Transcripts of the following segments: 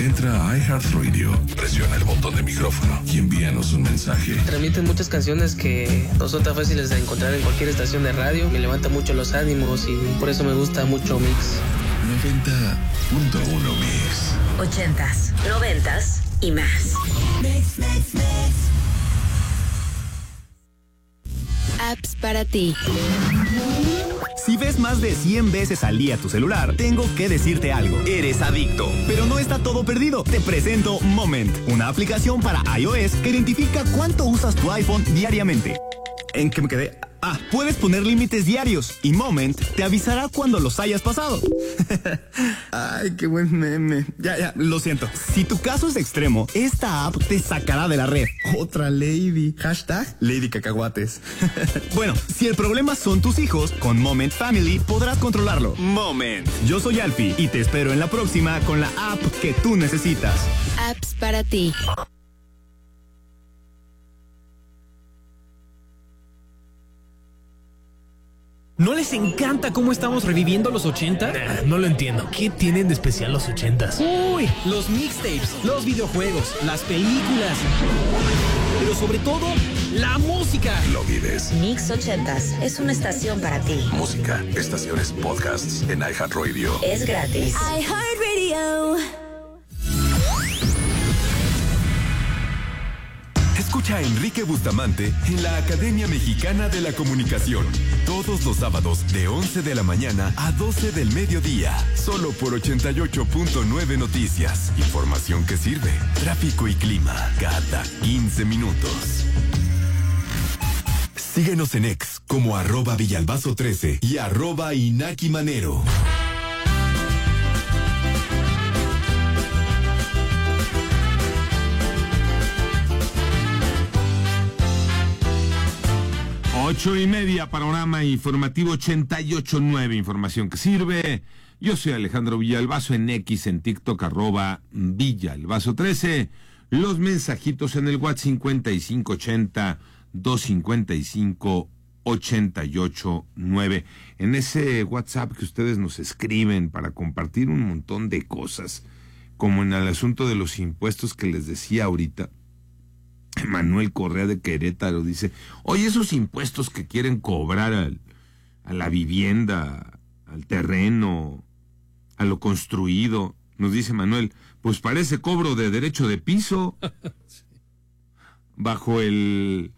Entra a iHeartRadio, presiona el botón de micrófono y envíanos un mensaje. Transmiten muchas canciones que no son tan fáciles de encontrar en cualquier estación de radio. Me levanta mucho los ánimos y por eso me gusta mucho Mix. 90.1 Mix. 80s, 90s y más. Mix. Apps para ti. Si ves más de 100 veces al día tu celular, tengo que decirte algo. Eres adicto. Pero no está todo perdido. Te presento Moment, una aplicación para iOS que identifica cuánto usas tu iPhone diariamente. ¿En qué me quedé? Puedes poner límites diarios y Moment te avisará cuando los hayas pasado. Ay, qué buen meme. Ya, lo siento. Si tu caso es extremo, esta app te sacará de la red. Otra lady. Hashtag Lady Cacahuates. Bueno, si el problema son tus hijos, con Moment Family podrás controlarlo. Moment. Yo soy Alfie y te espero en la próxima con la app que tú necesitas. Apps para ti. ¿No les encanta cómo estamos reviviendo los 80? No lo entiendo. ¿Qué tienen de especial los 80s? Uy, los mixtapes, los videojuegos, las películas, pero sobre todo, la música. Lo vives. Mix 80s es una estación para ti. Música, estaciones, podcasts en iHeartRadio. Es gratis. iHeartRadio. Escucha a Enrique Bustamante en la Academia Mexicana de la Comunicación. Todos los sábados de 11 de la mañana a 12 del mediodía. Solo por 88.9 Noticias. Información que sirve. Tráfico y clima cada 15 minutos. Síguenos en X como @Villalbazo13 y @InakiManero. Ocho y media, panorama informativo 88.9, información que sirve. Yo soy Alejandro Villalbazo en X, en TikTok, @Villalbazo13. Los mensajitos en el WhatsApp 5580-255-889. En ese WhatsApp que ustedes nos escriben para compartir un montón de cosas, como en el asunto de los impuestos que les decía ahorita. Manuel Correa de Querétaro dice, oye, esos impuestos que quieren cobrar a la vivienda, al terreno, a lo construido, nos dice Manuel, pues parece cobro de derecho de piso, sí, bajo el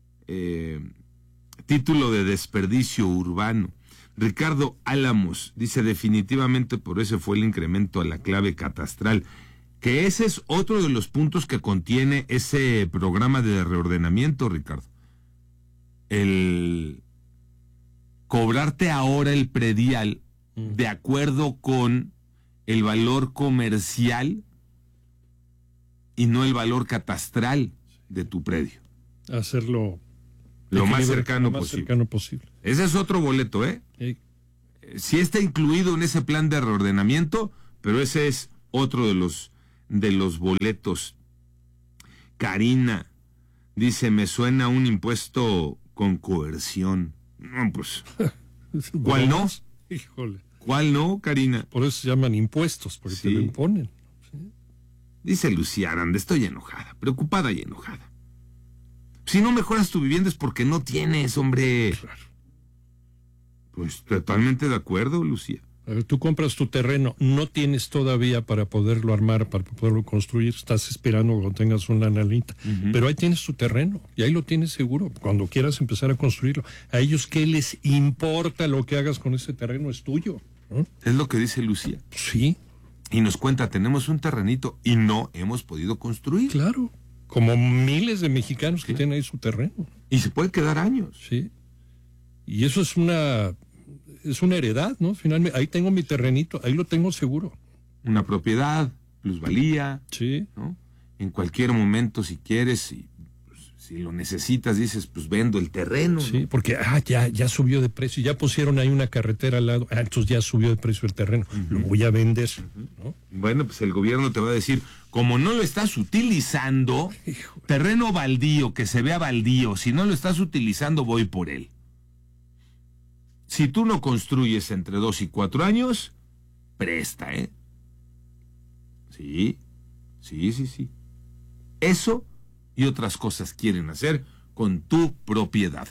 título de desperdicio urbano. Ricardo Álamos dice, definitivamente por eso fue el incremento a la clave catastral. Que ese es otro de los puntos que contiene ese programa de reordenamiento, Ricardo. El cobrarte ahora el predial de acuerdo con el valor comercial y no el valor catastral de tu predio. Hacerlo lo más cercano posible. Ese es otro boleto, ¿eh? Sí. Sí está incluido en ese plan de reordenamiento, pero ese es otro de los boletos. Karina dice, me suena un impuesto con coerción. No, pues, ¿cuál no? Híjole. ¿Cuál no, Karina? Por eso se llaman impuestos, porque te lo imponen. ¿Sí? Dice Lucía Aranda, estoy enojada, preocupada y enojada. Si no mejoras tu vivienda es porque no tienes, hombre. Claro. Pues totalmente de acuerdo, Lucía. A ver, tú compras tu terreno, no tienes todavía para poderlo armar, para poderlo construir, estás esperando cuando tengas una lanita, pero ahí tienes tu terreno y ahí lo tienes seguro, cuando quieras empezar a construirlo. ¿A ellos qué les importa lo que hagas con ese terreno? Es tuyo, ¿no? Es lo que dice Lucía. Sí. Y nos cuenta, tenemos un terrenito y no hemos podido construir. Claro, como miles de mexicanos que tienen ahí su terreno. Y se puede quedar años. Sí. Y eso es una heredad, ¿no? Finalmente, ahí tengo mi terrenito, ahí lo tengo seguro. Una propiedad, plusvalía. Sí. ¿No? En cualquier momento, si quieres, si lo necesitas, dices, pues vendo el terreno. Sí, ¿no? porque ya subió de precio, ya pusieron ahí una carretera al lado, entonces ya subió de precio el terreno, lo voy a vender. ¿No? Bueno, pues el gobierno te va a decir, como no lo estás utilizando, terreno baldío, que se vea baldío, si no lo estás utilizando, voy por él. Si tú no construyes entre 2 y 4 años, presta, ¿eh? Sí, Sí. Eso y otras cosas quieren hacer con tu propiedad.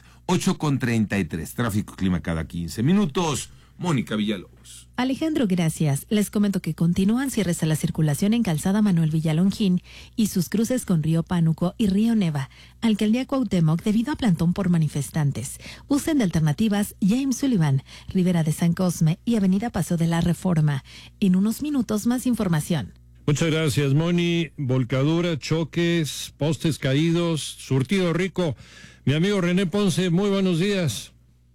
8:33, tráfico y clima cada 15 minutos. Mónica Villalobos. Alejandro, gracias. Les comento que continúan cierres a la circulación en Calzada Manuel Villalongín y sus cruces con Río Pánuco y Río Neva. Alcaldía Cuauhtémoc debido a plantón por manifestantes. Usen de alternativas James Sullivan, Rivera de San Cosme y Avenida Paso de la Reforma. En unos minutos más información. Muchas gracias, Moni. Volcadura, choques, postes caídos, surtido rico. Mi amigo René Ponce, muy buenos días.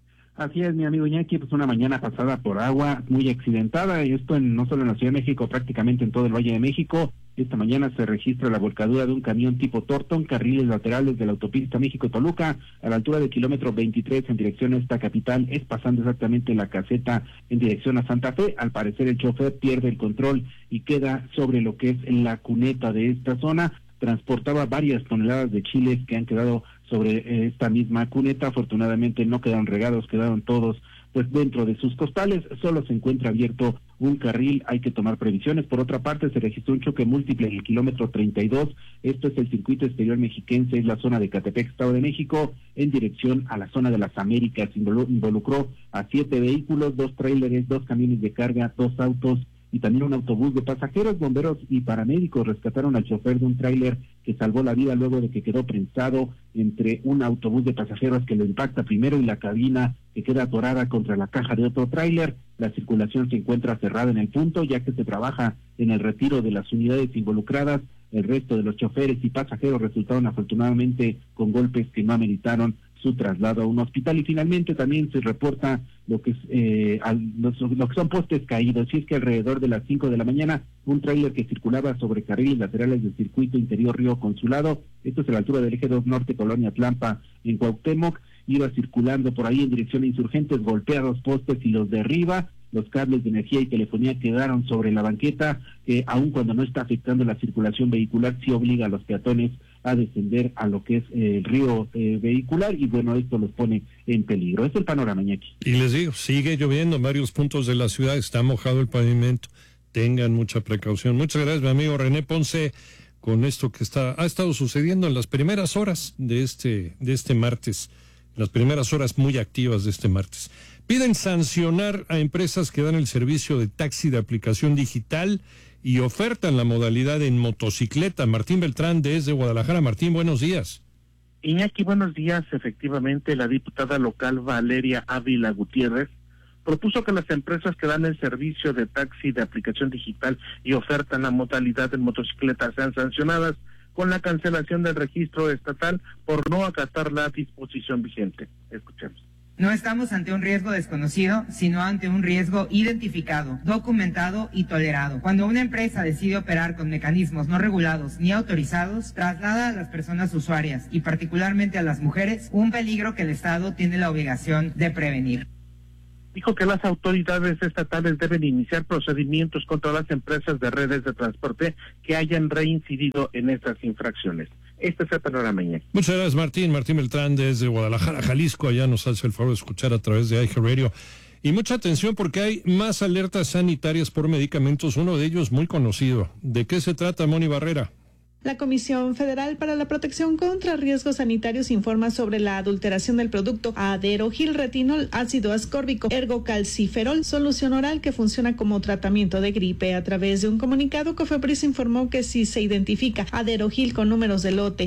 Así es, mi amigo Iñaki, pues una mañana pasada por agua muy accidentada, y esto no solo en la Ciudad de México, prácticamente en todo el Valle de México. Esta mañana se registra la volcadura de un camión tipo Torton, carriles laterales de la autopista México-Toluca, a la altura del kilómetro 23 en dirección a esta capital, es pasando exactamente la caseta en dirección a Santa Fe. Al parecer el chofer pierde el control y queda sobre lo que es la cuneta de esta zona. Transportaba varias toneladas de chiles que han quedado sobre esta misma cuneta. Afortunadamente no quedaron regados, quedaron todos pues dentro de sus costales. Solo se encuentra abierto un carril, hay que tomar previsiones. Por otra parte, se registró un choque múltiple en el kilómetro 32, esto es el circuito exterior mexiquense, es la zona de Catepec, Estado de México, en dirección a la zona de las Américas. Involucró a 7 vehículos, 2 tráileres, 2 camiones de carga, 2 autos y también un autobús de pasajeros. Bomberos y paramédicos rescataron al chofer de un tráiler que salvó la vida luego de que quedó prensado entre un autobús de pasajeros que lo impacta primero y la cabina que queda atorada contra la caja de otro tráiler. La circulación se encuentra cerrada en el punto, ya que se trabaja en el retiro de las unidades involucradas. El resto de los choferes y pasajeros resultaron afortunadamente con golpes que no ameritaron su traslado a un hospital. Y finalmente también se reporta lo que es lo que son postes caídos. Y es que alrededor de las 5 de la mañana un tráiler que circulaba sobre carriles laterales del circuito interior Río Consulado, esto es a la altura del eje 2 Norte, Colonia Tlampa, en Cuauhtémoc, iba circulando por ahí en dirección a Insurgentes, golpea los postes y los derriba. Los cables de energía y telefonía quedaron sobre la banqueta, que aun cuando no está afectando la circulación vehicular, sí obliga a los peatones a descender a lo que es el río vehicular, y bueno, esto los pone en peligro. Es el panorama, Iñaki. Y les digo, sigue lloviendo en varios puntos de la ciudad, está mojado el pavimento, tengan mucha precaución. Muchas gracias, mi amigo René Ponce, con esto que ha estado sucediendo en las primeras horas de este martes, las primeras horas muy activas de este martes. Piden sancionar a empresas que dan el servicio de taxi de aplicación digital y ofertan la modalidad en motocicleta. Martín Beltrán, desde Guadalajara. Martín, buenos días. Iñaki, buenos días. Efectivamente, la diputada local Valeria Ávila Gutiérrez propuso que las empresas que dan el servicio de taxi de aplicación digital y ofertan la modalidad en motocicleta sean sancionadas con la cancelación del registro estatal por no acatar la disposición vigente. Escuchemos. No estamos ante un riesgo desconocido, sino ante un riesgo identificado, documentado y tolerado. Cuando una empresa decide operar con mecanismos no regulados ni autorizados, traslada a las personas usuarias, y particularmente a las mujeres, un peligro que el Estado tiene la obligación de prevenir. Dijo que las autoridades estatales deben iniciar procedimientos contra las empresas de redes de transporte que hayan reincidido en estas infracciones. Este es el panorama. Muchas gracias, Martín. Martín Beltrán, desde Guadalajara, Jalisco. Allá nos hace el favor de escuchar a través de iHeartRadio. Y mucha atención porque hay más alertas sanitarias por medicamentos, uno de ellos muy conocido. ¿De qué se trata, Moni Barrera? La Comisión Federal para la Protección contra Riesgos Sanitarios informa sobre la adulteración del producto aderogilretinol, ácido ascórbico, ergocalciferol, solución oral que funciona como tratamiento de gripe. A través de un comunicado, Cofepris informó que si se identifica aderogil con números de lote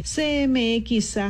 CMXA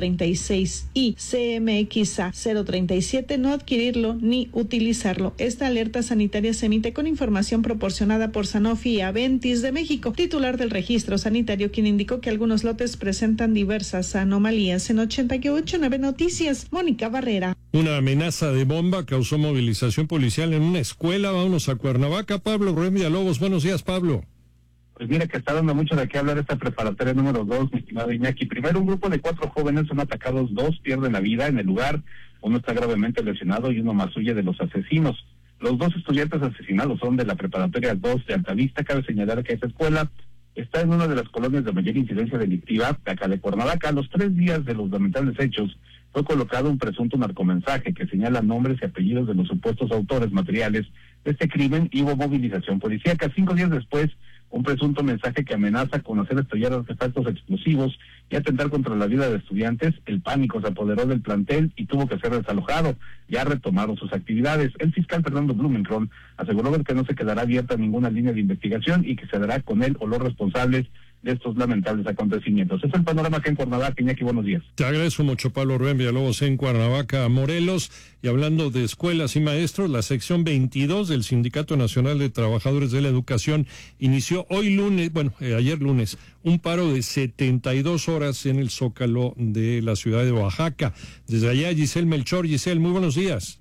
036 y CMXA 037, no adquirirlo ni utilizarlo. Esta alerta sanitaria se emite con información proporcionada por Sanofi y Aventis de México, titular del registro sanitario, quien indicó que algunos lotes presentan diversas anomalías. En 88.9 Noticias, Mónica Barrera. Una amenaza de bomba causó movilización policial en una escuela. Vámonos a Cuernavaca. Pablo Rubén Villalobos. Buenos días, Pablo. Pues mira que está dando mucho de qué hablar esta preparatoria número 2, mi estimado Iñaki. Primero, un grupo de 4 jóvenes son atacados, 2 pierden la vida en el lugar, uno está gravemente lesionado y uno más huye de los asesinos. Los 2 estudiantes asesinados son de la preparatoria 2 de Altavista. Cabe señalar que esta escuela está en una de las colonias de mayor incidencia delictiva de acá de Cuernavaca. A los 3 días de los lamentables hechos fue colocado un presunto narcomensaje que señala nombres y apellidos de los supuestos autores materiales de este crimen y hubo movilización policíaca. 5 días después un presunto mensaje que amenaza con hacer estallar artefactos explosivos y atentar contra la vida de estudiantes. El pánico se apoderó del plantel y tuvo que ser desalojado. Ya retomaron sus actividades. El fiscal Fernando Blumenthal aseguró que no se quedará abierta ninguna línea de investigación y que se dará con él o los responsables de estos lamentables acontecimientos. Es el panorama acá en Cuernavaca. Iñaki, buenos días. Te agradezco mucho, Pablo Rubén Villalobos en Cuernavaca, Morelos. Y hablando de escuelas y maestros, la sección 22 del Sindicato Nacional de Trabajadores de la Educación inició ayer lunes, un paro de 72 horas en el Zócalo de la ciudad de Oaxaca. Desde allá, Giselle Melchor. Giselle, muy buenos días.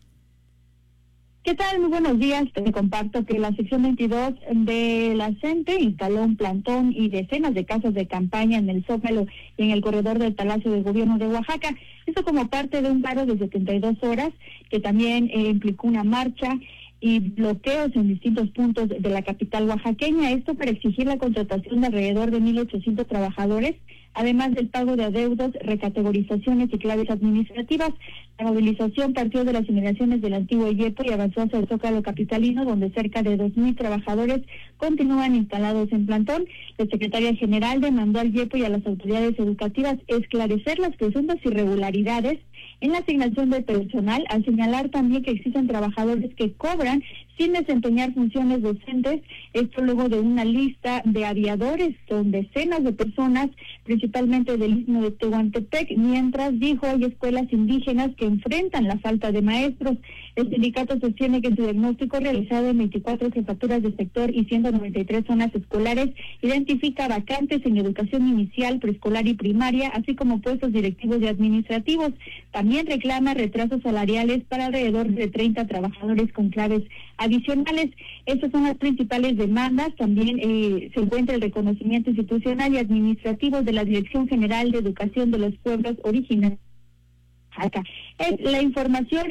¿Qué tal? Muy buenos días. Te comparto que la sección 22 de la CENTE instaló un plantón y decenas de casas de campaña en el Zócalo y en el corredor del Palacio de Gobierno de Oaxaca. Esto como parte de un paro de 72 horas que también implicó una marcha y bloqueos en distintos puntos de la capital oaxaqueña. Esto para exigir la contratación de alrededor de 1,800 trabajadores, además del pago de adeudos, recategorizaciones y claves administrativas. La movilización partió de las inmediaciones del antiguo IEPO y avanzó hacia el Zócalo capitalino, donde cerca de 2,000 trabajadores continúan instalados en plantón. La secretaria general demandó al IEPO y a las autoridades educativas esclarecer las presuntas irregularidades en la asignación de personal, al señalar también que existen trabajadores que cobran sin desempeñar funciones docentes, esto luego de una lista de aviadores con decenas de personas, principalmente del istmo de Tehuantepec, mientras, dijo, hay escuelas indígenas que enfrentan la falta de maestros. El sindicato sostiene que en su diagnóstico realizado en 24 jefaturas de sector y 193 zonas escolares identifica vacantes en educación inicial, preescolar y primaria, así como puestos directivos y administrativos. También reclama retrasos salariales para alrededor de 30 trabajadores con claves adicionales. Estas son las principales demandas. También se encuentra el reconocimiento institucional y administrativo de la Dirección General de Educación de los Pueblos Originarios. Acá es la información.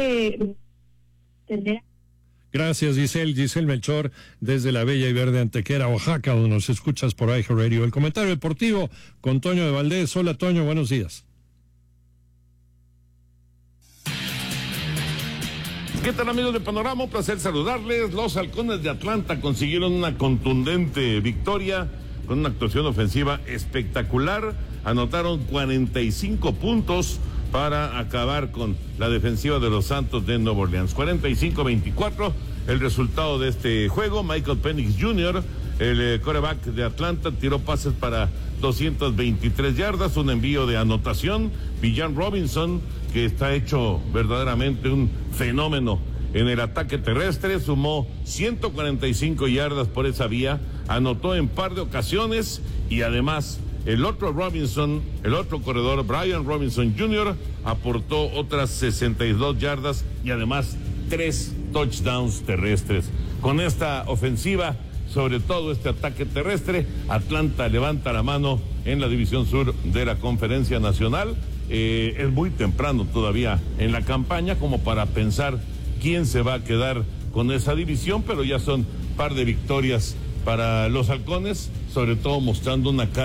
Gracias, Giselle Melchor, desde la bella y verde Antequera, Oaxaca, donde nos escuchas por iHeartRadio. El comentario deportivo con Toño de Valdés. Hola, Toño, buenos días. ¿Qué tal, amigos de Panorama? Un placer saludarles. Los Halcones de Atlanta consiguieron una contundente victoria con una actuación ofensiva espectacular. Anotaron 45 puntos para acabar con la defensiva de los Santos de Nueva Orleans. 45-24 el resultado de este juego. Michael Penix Jr., el quarterback de Atlanta, tiró pases para 223 yardas, un envío de anotación. Bijan Robinson, que está hecho verdaderamente un fenómeno en el ataque terrestre, sumó 145 yardas por esa vía, anotó en par de ocasiones y además el otro corredor, Brian Robinson Jr., aportó otras 62 yardas y además 3 touchdowns terrestres. Con esta ofensiva, sobre todo este ataque terrestre, Atlanta levanta la mano en la división sur de la Conferencia Nacional. Es muy temprano todavía en la campaña como para pensar quién se va a quedar con esa división, pero ya son par de victorias para los Halcones, sobre todo mostrando una cara